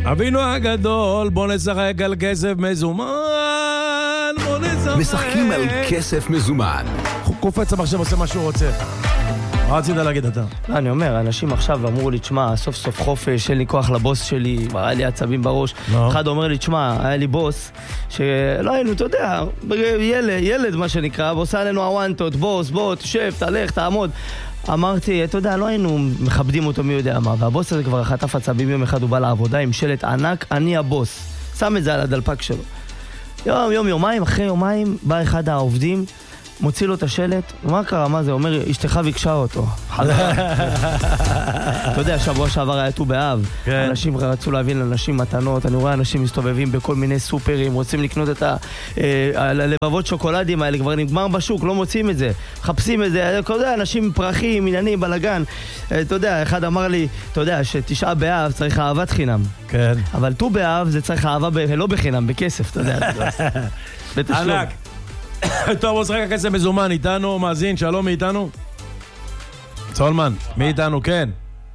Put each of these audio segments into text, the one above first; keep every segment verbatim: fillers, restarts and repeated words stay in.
אבינו הגדול, בוא נשחק על כסף מזומן, בוא נשחק. משחקים על כסף מזומן. קופץ המחשב, עושה מה שהוא רוצה. מה רצית להגיד אתה? לא, אני אומר, אנשים עכשיו אמרו לי, תשמע, סוף סוף חופש, אין לי כוח לבוס שלי, היה לי עצבים בראש. אחד אומר לי, תשמע, היה לי בוס, שלא היינו, אתה יודע, ילד, ילד מה שנקרא, ועושה עלינו הוואנטות, בוס, בוא, תשב, תלך, תעמוד. אמרתי, אתה יודע, לא היינו מכבדים אותו מי יודע מה, והבוס הזה כבר חטף עצבים יום אחד, הוא בא לעבודה עם שלט ענק, אני הבוס. שם את זה על הדלפק שלו. יום, יום, יומיים, אחרי יומיים, בא אחד העובדים, מוציא לו את השלט, מה קרה, מה זה? אומר, אשתך ביקשה אותו. אתה יודע, שבוע שעבר היה ט"ו באב, אנשים רצו להביא לאנשים מתנות, אני רואה אנשים מסתובבים בכל מיני סופרים, רוצים לקנות את הלבבות שוקולדים האלה, כבר נגמר בשוק, לא מוצאים את זה, מחפשים את זה, אתה יודע, אנשים פרחים, עניינים, בלגן, אתה יודע, אחד אמר לי, אתה יודע, שתשעה באב צריך אהבת חינם. כן. אבל ט"ו באב זה צריך אהבה לא בחינם, בכסף, אתה יודע. בתשלום. טוב, בוא שחק הכסף מזומן, איתנו, מאזין, שלום, מי איתנו? צולמן, מי איתנו, כן?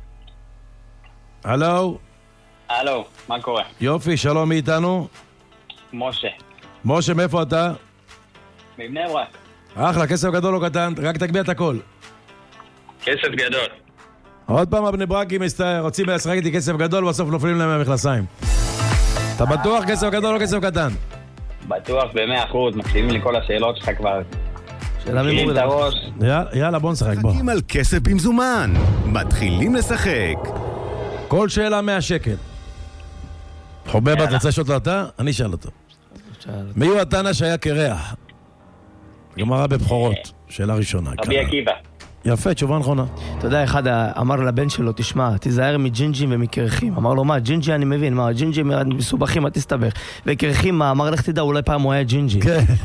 הלו? הלו, מה קורה? יופי, שלום, מי איתנו? משה. משה, מאיפה אתה? מבני ברק. אחלה, כסף גדול או קטן, רק תגביה את הכל. כסף גדול. עוד פעם הבני ברקים רוצים לשחק איתי כסף גדול, בסוף נופלים להם מהמכנסיים. אתה בטוח כסף גדול או כסף קטן? בטוח ב-מאה אחוז, מקשיבים לי כל השאלות שלך כבר. שאלה ממורד. יאללה, בוא נשחק, בוא. משחקים על כסף במזומן. מתחילים לשחק. כל שאלה מאה שקל. חובב, אתה רוצה לשאול אתה? אני אשאל אותו. מי הוא התנא שהיה קרח? גמרא בבחורות. שאלה ראשונה. רבי עקיבא. יפה, תשובה נכונה. אתה יודע, אחד אמר לבן שלו, תשמע, תיזהר מג'ינג'ים ומקרחים. אמר לו, מה, ג'ינג'י אני מבין, מה, ג'ינג'ים מסובכים, מה תסתבך? וקרחים, מה, אמר לך תדע, אולי פעם הוא היה ג'ינג'י.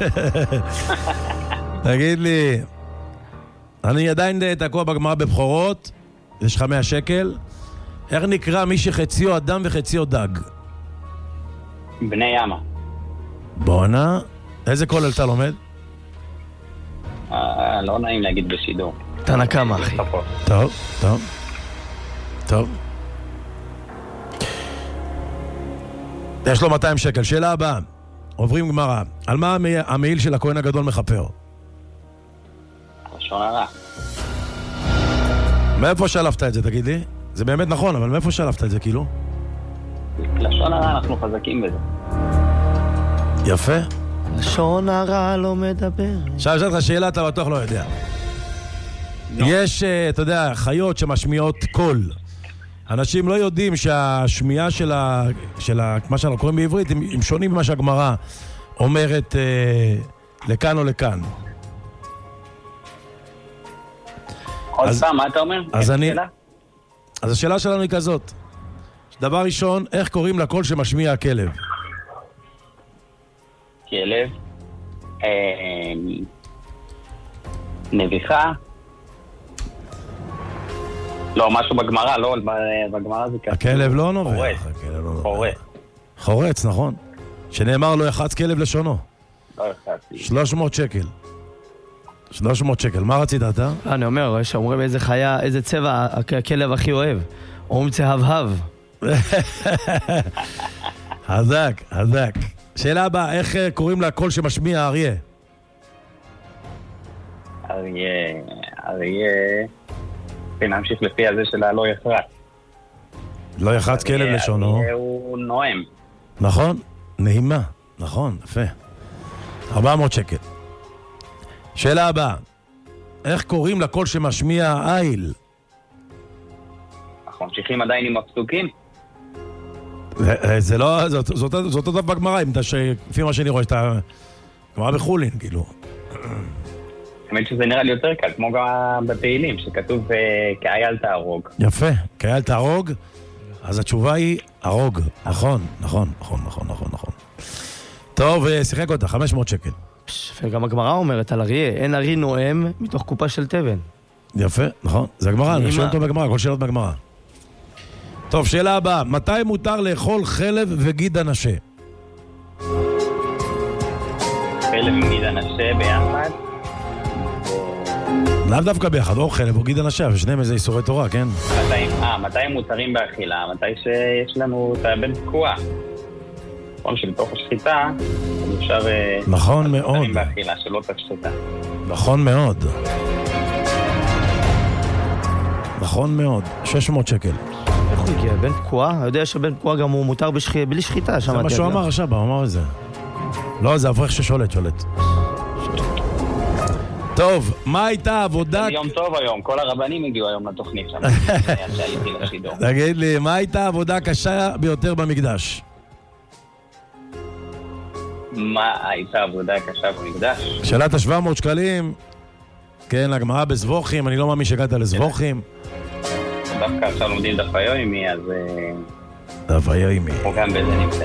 תגיד לי, אני עדיין תקוע בגמרא בבחורות, יש לך מאה שקל, איך נקרא מי שחציו אדם וחציו דג? בני ימה. בואנה, איזה כולל אתה לומד? לא נעים להגיד בשידור. תנא קמא, אחי. טוב, טוב. טוב. יש לו מאתיים שקל. שאלה הבאה. עוברים גמרא. על מה המעיל של הכהן הגדול מחפר? לשון הרע. מאיפה שלפת את זה, תגיד לי? זה באמת נכון, אבל מאיפה שלפת את זה, כאילו? לשון הרע, אנחנו חזקים בזה. יפה. לשון הרע לא מדבר. עכשיו יש לך שאלה, אתה בטוח לא יודע. יש, אתה יודע, חיות שמשמיעות קול. אנשים לא יודעים שהשמיעה של ה... של ה... מה שאנחנו קוראים בעברית, הם, הם שונים ממה שהגמרא אומרת אה, לכאן או לכאן. עוד פעם, מה אתה אומר? אז אני... אז השאלה שלנו היא כזאת. דבר ראשון, איך קוראים לקול שמשמיע הכלב? כלב. נביחה. לא, משהו בגמרא, לא, בגמרא זה ככה. הכלב לא נובח. חורץ. חורץ. חורץ, נכון. שנאמר לו יחץ כלב לשונו. לא יחצתי. שלוש מאות שקל. שלוש מאות שקל. מה רצית אתה? אני אומר, שאומרים איזה חיה, איזה צבע הכלב הכי אוהב. אומרים צהבהב. חזק, חזק. שאלה הבאה, איך קוראים לקול שמשמיע אריה? אריה, אריה... נמשיך לפי הזה של הלא יחרץ. לא יחץ כלב לשונו. אריה הוא נועם. נכון, נעימה. נכון, יפה. ארבע מאות שקל. שאלה הבאה, איך קוראים לקול שמשמיע איל? אנחנו ממשיכים עדיין עם הפסוקים? זה לא, זאת אותו דבר בגמרא, לפי מה שאני רואה, שאתה גמרא בחולין, כאילו. האמת שזה נראה לי יותר קל, כמו גם בתהילים, שכתוב כאייל תהרוג. יפה, כאייל תהרוג, אז התשובה היא הרוג. נכון, נכון, נכון, נכון, נכון, נכון. טוב, שיחק אותה, חמש מאות שקל. וגם הגמרא אומרת על אריה, אין ארי נועם מתוך קופה של תבן. יפה, נכון, זה הגמרא, אני שואל אותו בגמרא, כל שאלות בגמרא. טוב, שאלה הבאה, מתי מותר לאכול חלב וגיד אנשה? חלב וגיד אנשה ביחד? לאו דווקא ביחד, אוכל, בוגיד אנשיו, ושניהם איזה איסורי תורה, כן? אה, מתי הם מותרים באכילה? מתי שיש לנו את הבן תקועה. נכון שבתוך השחיטה, אפשר... נכון מאוד. מותרים באכילה, שלא תשחיטה. נכון מאוד. נכון מאוד. שש מאות שקל. איך הוא הגיע? בן תקועה? אני יודע שבן תקועה גם הוא מותר בלי שחיטה. זה מה שהוא אמר עכשיו, הוא אמר את זה. לא, זה אברך ששולט, שולט. טוב, מה הייתה עבודה... זה יום טוב היום, כל הרבנים הגיעו היום לתוכנית שם. שהייתי לשידור. תגיד לי, מה הייתה העבודה הקשה ביותר במקדש? מה הייתה העבודה הקשה במקדש? שאלת ה-שבע מאות שקלים, כן, הגמרא בזבוכים, אני לא מאמין שהגעת לזבוכים. דווקא עכשיו לומדים דף היומי, אז... דף היומי. הוא גם בזה נמצא.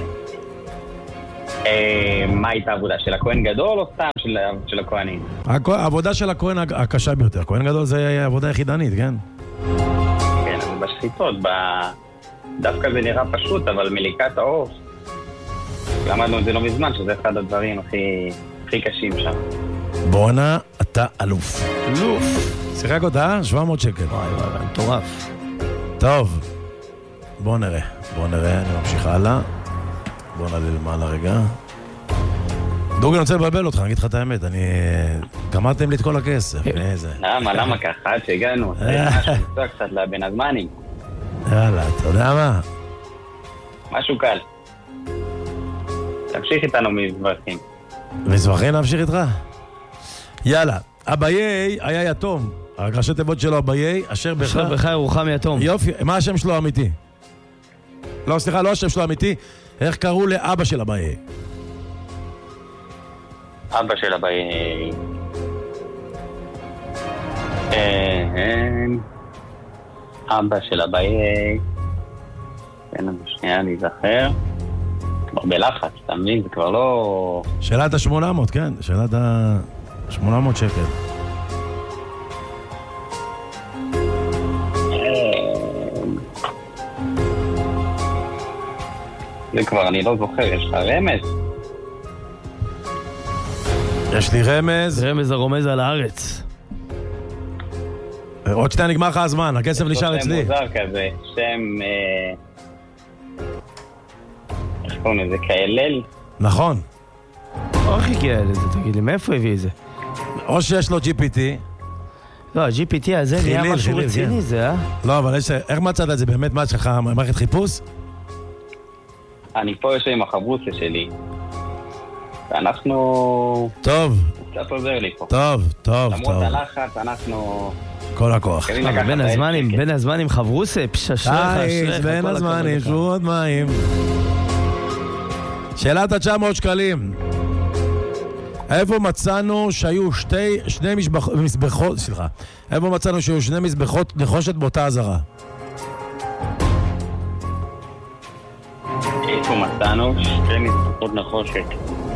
מה הייתה העבודה? של הכהן גדול או סתם של הכהנים? העבודה של הכהן הקשה ביותר. כהן גדול זה עבודה יחידנית, כן? כן, אז בשחיטות, דווקא זה נראה פשוט, אבל מליקת העוף, למדנו את זה לא מזמן, שזה אחד הדברים הכי קשים שם. בואנה, אתה אלוף. אלוף. שיחק אותה, שבע מאות שקל. וואי וואי, מטורף. טוב, בואו נראה. בואו נראה, אני ממשיך הלאה. בואו נעלה למעלה רגע. דוגי, אני רוצה לבלבל אותך, אני אגיד לך את האמת, אני... גמרתם לי את כל הכסף. למה, למה ככה? עד שהגענו, זה משהו לצוע קצת לבין הזמנים. יאללה, אתה יודע מה? משהו קל. תמשיך איתנו מזבחים. מזבחים נמשיך איתך? יאללה, אביי היה יתום. הראשי תיבות שלו אביי, אשר בך... אשר בך ירוחם יתום. יופי, מה השם שלו האמיתי? לא, סליחה, לא השם שלו האמיתי. איך קראו לאבא של אביי? אבא של אביי... אבא של אביי... אין לנו שנייה להיזכר. כבר בלחץ, אתה מבין? זה כבר לא... שאלת ה-שמונה מאות, כן. שאלת ה-שמונה מאות שקל. זה כבר, אני לא זוכר, יש לך רמז? יש לי רמז. רמז הרומז על הארץ. עוד שנייה נגמר לך הזמן, הכסף נשאר אצלי. שם מוזר כזה, שם... איך קוראים לזה? כאלל? נכון. איך הגיע לזה? תגיד לי, מאיפה הביא את זה? או שיש לו ג'י פי טי. לא, ה-ג'י פי טי הזה נהיה משהו רציני זה, אה? לא, אבל איך מצאת את זה באמת? מה, יש לך מערכת חיפוש? אני פה יושב עם החברוסה שלי. ואנחנו... טוב. קצת עוזר לי פה. טוב, טוב, טוב. למרות הלחץ, אנחנו... כל הכוח. בין הזמנים, בין הזמנים חברוסה, פששך, אשריך, בין הזמנים, שבו עוד מים. שאלת ה-תשע מאות שקלים. איפה מצאנו שהיו שתי, שני מזבחות, סליחה, איפה מצאנו שהיו שני מזבחות נחושת באותה עזרה? איפה מצאנו שתי מזבחות נחושת?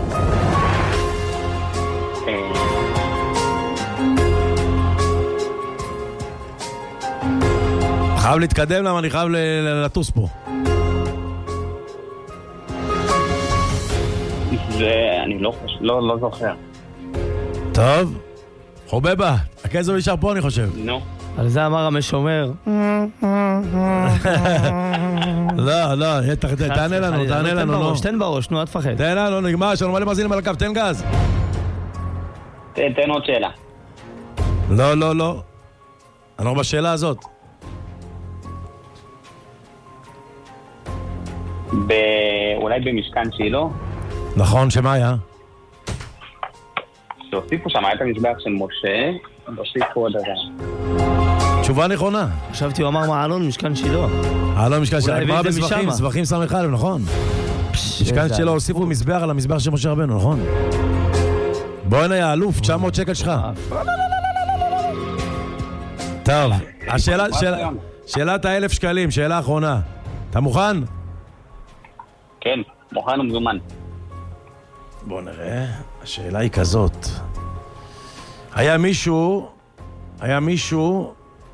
חייב להתקדם למה אני חייב לטוס פה. זה, אני לא חושב, לא, לא זוכר. טוב, חובבה, הכסף נשאר פה אני חושב. נו. על זה אמר המשומר. לא, לא, תענה לנו, תענה לנו, נו. תן בראש, נו, אל תפחד. תן לנו, נגמר, יש לנו מלא מרזינים על הקו, תן גז. תן עוד שאלה. לא, לא, לא. אנחנו בשאלה הזאת. אולי במשכן שילה? נכון, שמה היה? שהוסיפו שם, היה את המשבח של משה, והוסיפו עוד דבר. תשובה נכונה. חשבתי, הוא אמר מעלון, משכן שילה. מעלון, משכן שילה. הגמרא בזבחים, זבחים סמך א', נכון? משכן שילה הוסיפו מזבח על המזבח של משה רבנו, נכון? בוא הנה, יא אלוף, תשע מאות שקל שלך. טוב, שאלת האלף שקלים, שאלה אחרונה. אתה מוכן? כן, מוכן ומזומן. בוא נראה, השאלה היא כזאת. היה מישהו, היה מישהו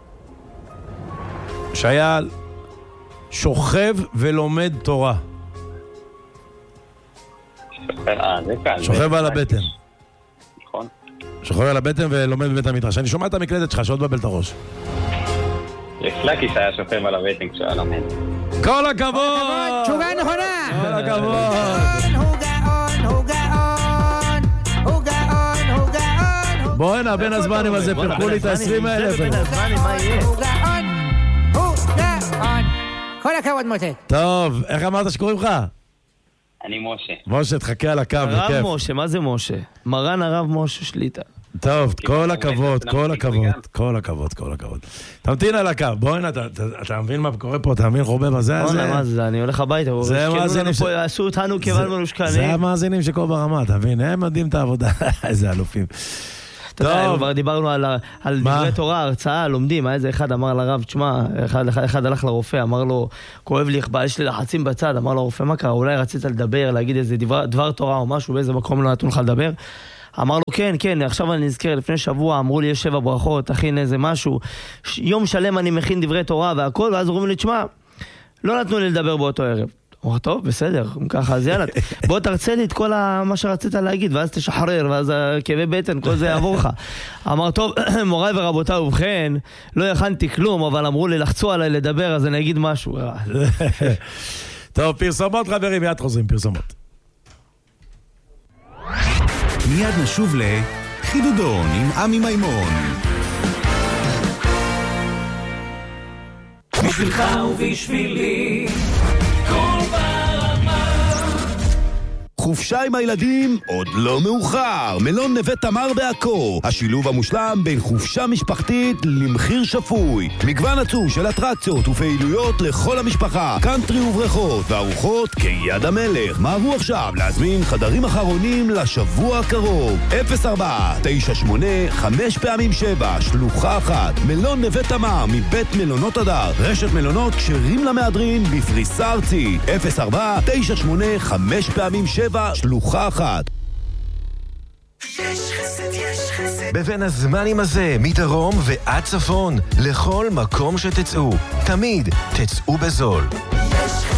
שהיה שוכב ולומד תורה. אה, זה קל. שוכב על הבטן. נכון. שוכב על הבטן ולומד בבית המדרש. אני שומע את המקלדת שלך, שעוד בבל את הראש. לפלקי שהיה שוכב על הבטן כשהיה לומד. כל הכבוד! תשובה נכונה! כל הכבוד! הוא גאון, הוא גאון, הוא גאון, הוא גאון. בואי הנה, בין הזמנים הזה, פרקו לי את ה-עשרים אלף. בין הזמנים, מה יהיה? הוא גאון, הוא גאון. כל הכבוד, מותק. טוב, איך אמרת שקוראים לך? אני משה. משה, תחכה על הקו, הרב בכיף. משה, מה זה משה? מרן הרב משה שליטה. טוב, כל הכבוד, כל הכבוד, כל הכבוד, כל הכבוד. תמתין על הקו, בואי הנה, אתה מבין מה קורה פה, אתה מבין חובב הזה? מה זה, אני הולך הביתה. זה המאזינים ש... עשו אותנו כיוון מנושקנים. זה המאזינים שכל ברמה, אתה מבין? הם יודעים את העבודה, איזה אלופים. אתה יודע, כבר דיברנו על דברי תורה, הרצאה, לומדים, איזה אחד אמר לרב, תשמע, אחד הלך לרופא, אמר לו, כואב לי, יש לי לחצים בצד, אמר לו, רופא, מה קרה? אולי רצית לדבר, להגיד איזה דבר תורה או משהו, באיזה מקום לא נתון לך לדבר? אמר לו, כן, כן, עכשיו אני נזכר, לפני שבוע אמרו לי, יש שבע ברכות, תכין איזה משהו, יום שלם אני מכין דברי תורה והכל, ואז אומרים לי, תשמע, לא נתנו לי לדבר באותו ערב. אמר, טוב, בסדר, ככה, אז יאללה, בוא תרצה לי את כל מה שרצית להגיד, ואז תשחרר, ואז כאבי בטן, כל זה יעבור לך. אמר, טוב, מוריי ורבותיי, ובכן, לא הכנתי כלום, אבל אמרו לי, לחצו עליי לדבר, אז אני אגיד משהו. טוב, פרסומות חברים, מיד חוזרים, פרסומות. מיד נשוב לחידודון עם עמי מימון. בשבילך ובשבילי כל ברמה. חופשה עם הילדים עוד לא מאוחר. מלון נווה תמר בעכו, השילוב המושלם בין חופשה משפחתית למחיר שפוי. מגוון עצום של אטרקציות ופעילויות לכל המשפחה, קאנטרי ובריכות וארוחות כיד המלך. מהרו עכשיו להזמין חדרים אחרונים לשבוע הקרוב. אפס ארבע תשע שמונה חמש פעמים שבע שלוחה אחת. מלון נווה תמר מבית מלונות הדר, רשת מלונות כשרים למהדרין בפריסה ארצית. אפס ארבע תשע שמונה חמש פעמים שבע שלוחה אחת. יש חסד, יש חסד. בבין הזמנים הזה, מדרום ועד צפון, לכל מקום שתצאו, תמיד תצאו בזול.